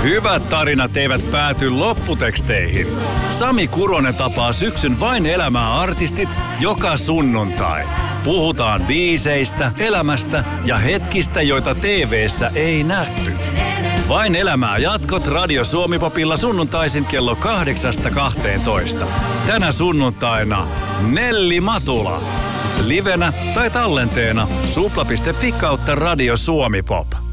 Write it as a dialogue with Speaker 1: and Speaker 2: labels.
Speaker 1: Hyvät tarinat eivät pääty lopputeksteihin. Sami Kuronen tapaa syksyn Vain elämää -artistit joka sunnuntai. Puhutaan biiseistä, elämästä ja hetkistä, joita TV:ssä ei nähty. Vain elämää -jatkot Radio Suomi-popilla sunnuntaisin kello 8-12. Tänä sunnuntaina Nelli Matula. Livenä tai tallenteena supla.fi/Radio Suomi Pop.